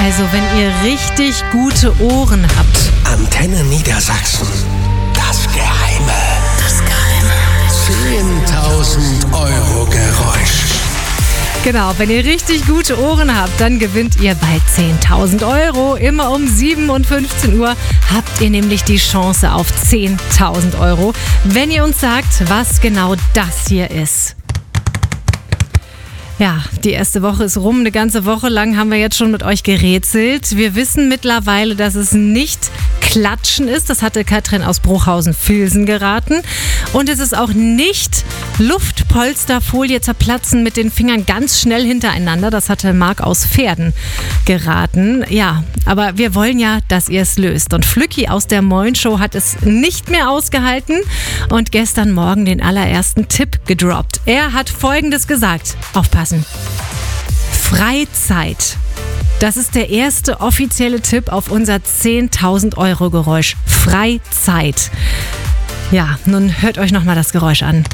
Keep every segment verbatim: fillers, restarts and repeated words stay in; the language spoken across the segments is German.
Also, wenn ihr richtig gute Ohren habt. Antenne Niedersachsen. Das Geheime. Das Geheime. zehntausend Euro Geräusch. Genau, wenn ihr richtig gute Ohren habt, dann gewinnt ihr bei zehntausend Euro. Immer um sieben und fünfzehn Uhr habt ihr nämlich die Chance auf zehntausend Euro, wenn ihr uns sagt, was genau das hier ist. Ja, die erste Woche ist rum. Eine ganze Woche lang haben wir jetzt schon mit euch gerätselt. Wir wissen mittlerweile, dass es nicht Klatschen ist. Das hatte Katrin aus Bruchhausen-Vilsen geraten. Und es ist auch nicht Luftpolsterfolie zerplatzen mit den Fingern ganz schnell hintereinander. Das hatte Marc aus Pferden geraten. Ja, aber wir wollen ja, dass ihr es löst. Und Flücki aus der Moin Show hat es nicht mehr ausgehalten und gestern Morgen den allerersten Tipp gedroppt. Er hat Folgendes gesagt. Aufpassen. Freizeit. Das ist der erste offizielle Tipp auf unser zehntausend Euro Geräusch. Freizeit. Ja, nun hört euch nochmal das Geräusch an.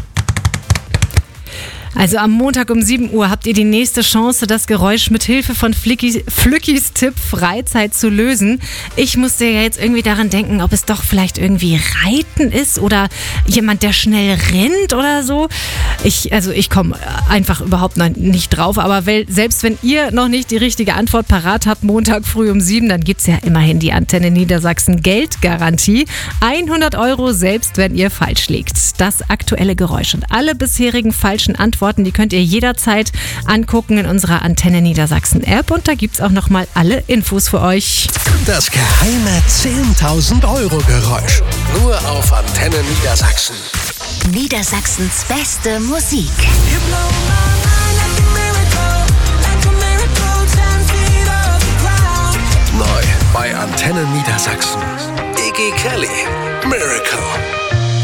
Also am Montag um sieben Uhr habt ihr die nächste Chance, das Geräusch mit Hilfe von Flickis, Flückis Tipp Freizeit zu lösen. Ich musste ja jetzt irgendwie daran denken, ob es doch vielleicht irgendwie Reiten ist oder jemand, der schnell rennt oder so. Ich, also ich komme einfach überhaupt noch nicht drauf, aber weil, selbst wenn ihr noch nicht die richtige Antwort parat habt, Montag früh um sieben, dann gibt es ja immerhin die Antenne Niedersachsen Geldgarantie. hundert Euro selbst, wenn ihr falsch liegt. Das aktuelle Geräusch und alle bisherigen falschen Antworten, die könnt ihr jederzeit angucken in unserer Antenne Niedersachsen App und da gibt es auch nochmal alle Infos für euch. Das geheime zehntausend Euro Geräusch. Nur auf Antenne Niedersachsen. Niedersachsens beste Musik. Neu bei Antenne Niedersachsen. Iggy Kelly, Miracle.